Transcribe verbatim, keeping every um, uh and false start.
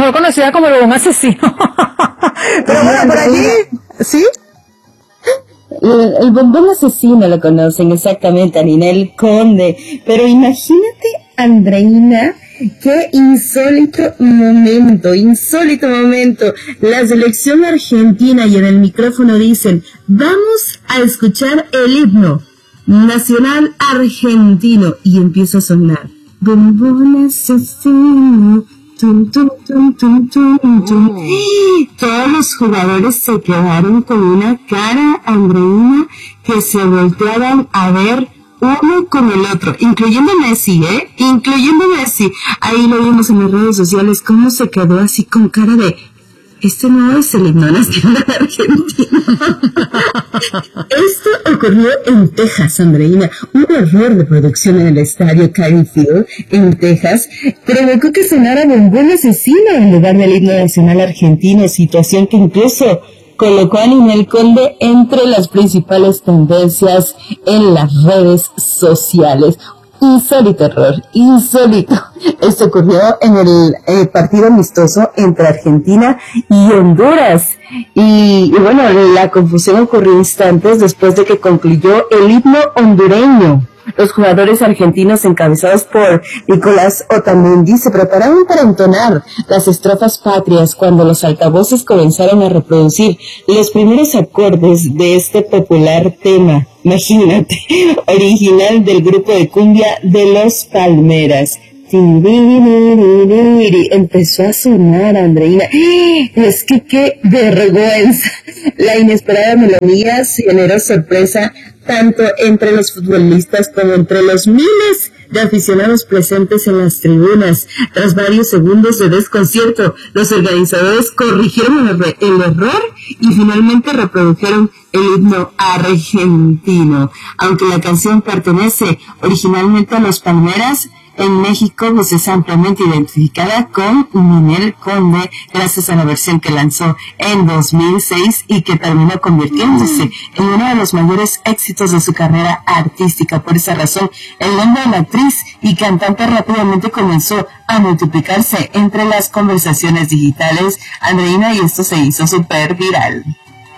mejor conocida como el bombón asesino. Pero bueno, por allí, ¿sí? El, el bombón asesino lo conocen exactamente, a Ninel Conde. Pero imagínate, Andreina, qué insólito momento, insólito momento. La selección argentina y en el micrófono dicen, vamos a escuchar el himno nacional argentino. Y empieza a sonar, bombón asesino. Tum, tum, tum, tum, tum, tum. Todos los jugadores se quedaron con una cara, Andreina, que se volteaban a ver uno con el otro, incluyendo Messi, ¿eh? Incluyendo Messi. Ahí lo vimos en las redes sociales, cómo se quedó así con cara de... Este no es el himno nacional argentino. Esto ocurrió en Texas, Andreina. Un error de producción en el estadio Kyle Field, en Texas, provocó que sonara bombón asesino en lugar del himno nacional argentino, situación que incluso colocó a Ninel Conde entre las principales tendencias en las redes sociales. Insólito error, insólito. Esto ocurrió en el eh, partido amistoso entre Argentina y Honduras. Y, y bueno, la confusión ocurrió instantes después de que concluyó el himno hondureño. Los jugadores argentinos encabezados por Nicolás Otamendi se prepararon para entonar las estrofas patrias cuando los altavoces comenzaron a reproducir los primeros acordes de este popular tema, imagínate, original del grupo de cumbia de Los Palmeras. Empezó a sonar, Andreina. Es que qué vergüenza. La inesperada melodía generó sorpresa tanto entre los futbolistas como entre los miles de aficionados presentes en las tribunas. Tras varios segundos de desconcierto, los organizadores corrigieron el, el error y finalmente reprodujeron el himno argentino. Aunque la canción pertenece originalmente a Los Palmeras, en México pues es ampliamente identificada con Ninel Conde gracias a la versión que lanzó en dos mil seis y que terminó convirtiéndose en uno de los mayores éxitos de su carrera artística. Por esa razón, el nombre de la actriz y cantante rápidamente comenzó a multiplicarse entre las conversaciones digitales, Andreina, y esto se hizo súper viral.